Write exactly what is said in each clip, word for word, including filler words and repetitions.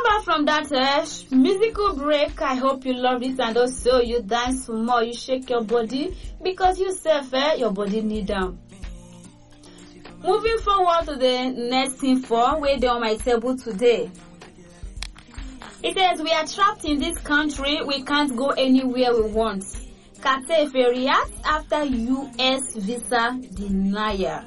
back from that uh, musical break. I hope you love it and also you dance more, you shake your body because you self, eh, your body need them. Moving forward to the next info, where they on my table today. It says we are trapped in this country. We can't go anywhere we want. Katefe reacts after U S visa denial.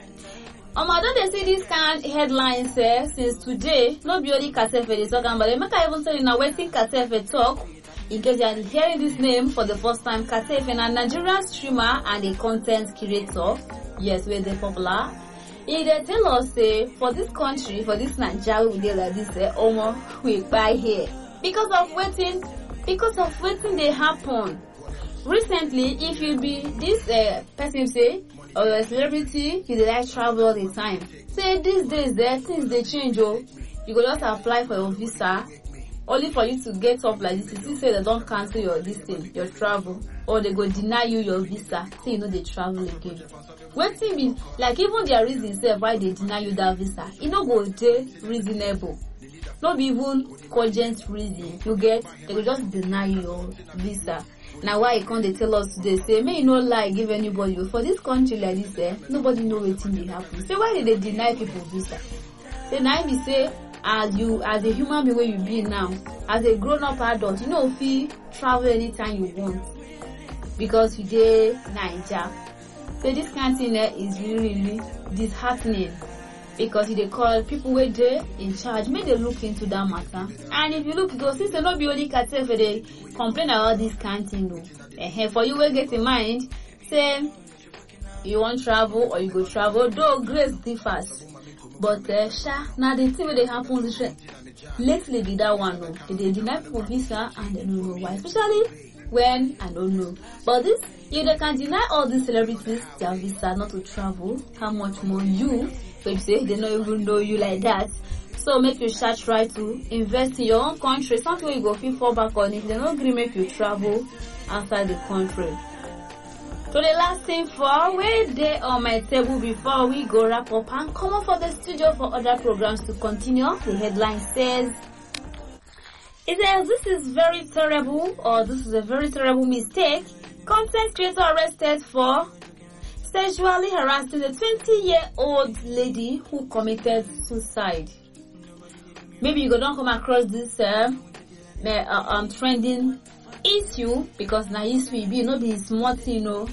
Um, I don't see this kind of headlines eh, since today. Not be only Katefe is talking, but I make I even tell you now waiting Katefe talk. In case you are hearing this name for the first time, Katefe, a Nigerian streamer and a content creator. Yes, we're the popular. He they tell us say for this country, for this Nigeria, we dey like this eh, Omo, we buy here because of waiting, because of waiting they happen. Recently, if you be this uh, person say or a celebrity, you dey like travel all the time. Say these days there things they change oh, you go just apply for your visa only for you to get up like this. You say they don't cancel your this thing, your travel, or they go deny you your visa. Say you know they travel again. Wetin be like even their reason itself why they deny you that visa, e no go dey reasonable. No be even cogent reason. You get they will just deny you your visa. Now why you can't they tell us today say may you no lie give anybody for this country like this eh, nobody know wetin dey happen. Say why did they deny people visa? Say now me say as you as a human being where you be now, as a grown up adult, you know if you travel anytime you want because you dey Naija. So this kind of thing is really, really disheartening because they call people where they in charge, may they look into that matter. And if you look, you go see, so not be only Katefe they complain about this kind of thing. No. Uh, for you, will get in mind, say you want travel or you go travel, though grace differs. But uh, sha, now the thing where they happen this lately be that one. No. They deny people visa and they don't know why, especially when I don't know. But this, if they can deny all these celebrities their visa not to travel, how much more you, so you say they don't even know you like that. So make you start try to invest in your own country. Something you go feel fall back on it. They don't agree make you travel outside the country. So the last thing for where they on my table before we go wrap up and come up for the studio for other programs to continue. The headline says, it says this is very terrible or this is a very terrible mistake. Content creator arrested for sexually harassing a twenty-year-old lady who committed suicide. Maybe you go don't come across this uh, uh, um trending issue because now issue be not be smart, you know.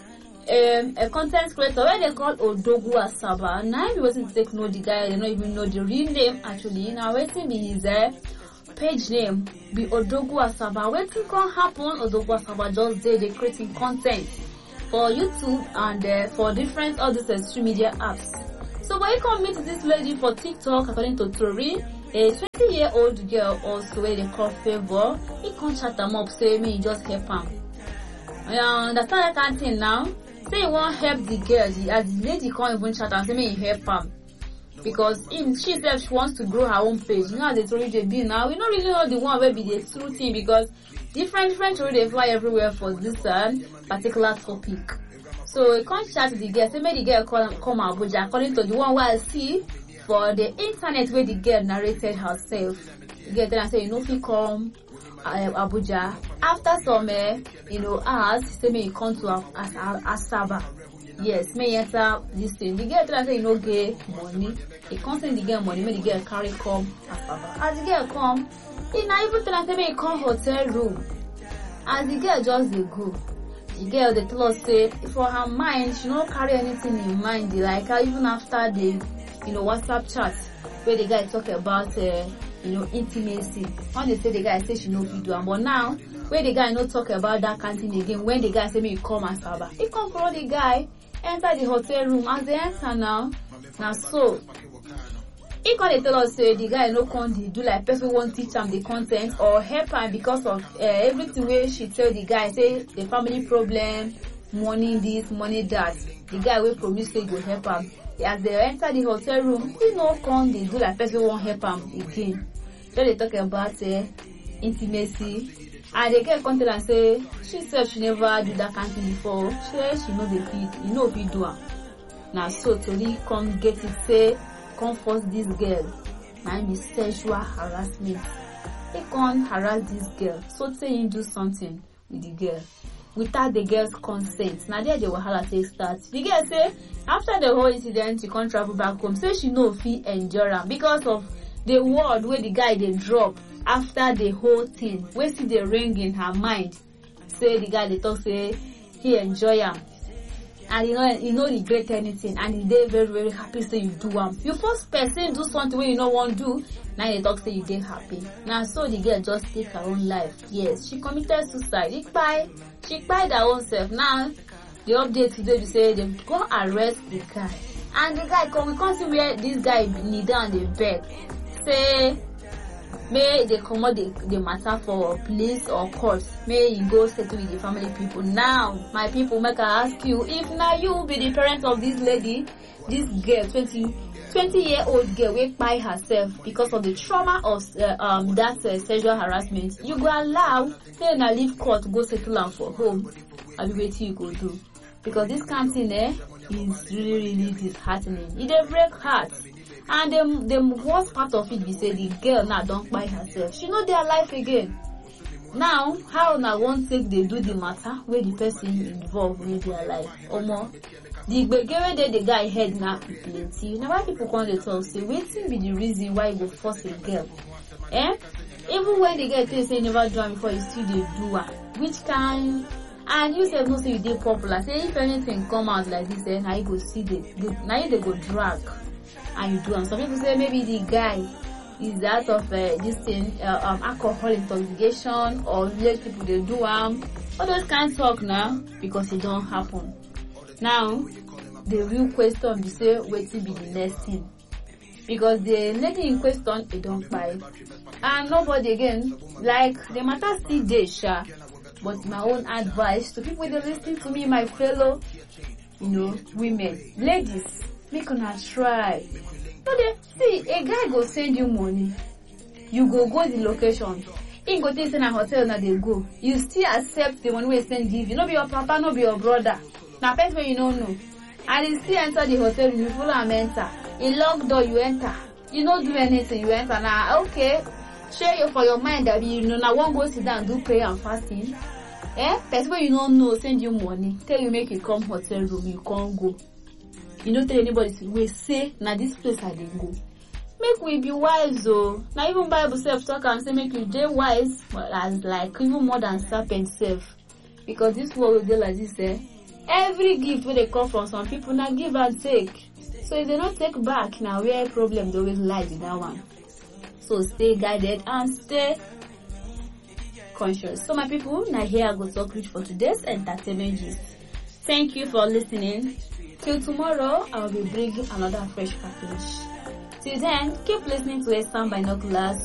Um, a content creator where they call Odogwu Asaba. Now if you wasn't take know the guy, they don't even know the real name actually. Now waiting be his uh, page name be Odogwu Asaba. Waiting can happen. Odogwu Asaba just did they creating content for YouTube and uh, for different other social media apps. So when you come meet this lady for TikTok, according to Tori, a twenty-year-old girl also where they call Favor, he can't chat them up, say me just help him. You understand that kind of thing now? Say you want help the girl, the, as the lady can't even chat and say me help him. Because in she said she wants to grow her own page. You know how the story they be now. We don't really know the one where be the true thing because different different story they fly everywhere for this uh, particular topic. So you can't chat the girl. Say maybe the girl call come Abuja according to the one where I see for the internet where the girl narrated herself. The girl then I say you know if you come uh, Abuja after some uh, you know hours, say me you come to as Asaba. Yes, may enter this thing. The girl tell her say you no get money. He can't send the girl money, make the girl carry come Asaba. As the girl come, he not even tell her say me come hotel room. As the girl just dey go, the girl they tell us say for her mind she don't carry anything in mind. Like her even after the you know WhatsApp chat where the guy talk about uh, you know intimacy. When they say the guy say she no fit do am, but now where the guy no talk about that kind of thing again. When the guy say me come Asaba, he come follow the guy enter the hotel room. As they enter now, now so he can tell us say the guy no come dey do like person won't teach him the content or help him because of uh, everything where she tell the guy say the family problem, money this, money that. The guy will promise say he go help him. As they enter the hotel room, he no come dey do like person won't help him again. So they talk about uh, intimacy. And the girl come tell and say she said she never do that kind of thing before. She said she know the fit, you know if you do am. Now so Tori come get it say come force this girl na be sexual harassment. He can't harass this girl, so say him do something with the girl without the girl's consent. Now there the wahala take start. The girl say after the whole incident, she can't travel back home. Say she no fit endure am because of the word where the guy they drop after the whole thing. Where see the ring in her mind. Say the guy they talk say he enjoy am. And you know, you know regret anything, and he dey very very happy say you do am. You first person do something wey you no wan do, now you talk say you dey happy. Now so the girl just take her own life. Yes, she committed suicide. She kpai, she kpai her own self. Now the update today be say they go arrest the guy, and the guy come. We come see where this guy kneel down dey beg, say may they comot the the matter for police or court. May you go settle with the family people. Now, my people, make I ask you, if now you be the parent of this lady, this girl, twenty, twenty year old girl, wey kpai herself because of the trauma of uh, um that uh, sexual harassment, you go allow say na leave court go settle am for home? I be waiting you go do, because this kind of thing eh is really really disheartening. It dey break heart. And the, the worst part of it be say the girl now don't buy herself. She know their life again. Now, how now one take they do the matter where the person involved with their life? Or more, the gbege wey the guy head now plenty. Now why people come to talk say waiting be the reason why you force a girl? Eh? Even when the girl tell say never do am before, you still they do am. Which kind? And you said no say you did popular. Say if anything come out like this, then now you go see the now you they go drag. And you do and some people say maybe the guy is out of uh, this thing uh, um alcohol intoxication, or let people they do um all those kind of talk now because it don't happen. Now the real question be say wait till be the next thing, because the lady in question it don't buy, and nobody again like the matter still dey sha. But my own advice to people that listen to me, my fellow you know women, ladies, make una try. So they see a guy go send you money, you go go the location, he go take in a hotel now they go. You still accept the money we send give you. No be your papa, no be your brother. Now person wey you don't know. And he still enter the hotel, you follow him enter. In lock door you enter. You don't do anything, you enter now. Okay, share you for your mind that you know now one go sit down do prayer and fasting. Eh? Person wey you don't know send you money, tell you make you come hotel room, you can't go. You don't tell anybody we say now this place I didn't go. Make we be wise though. Now even Bible self talk and say make you dey wise, but as like even more than serpent self. Because this world will be like this eh. Every gift where they come from some people now give and take. So if they don't take back now where problem they always lie with that one. So stay guided and stay conscious. So my people, now here I go talk rich for today's entertainment gist. Thank you for listening. Till tomorrow, I will be bringing another fresh package. Till then, keep listening to Eastern Binoculars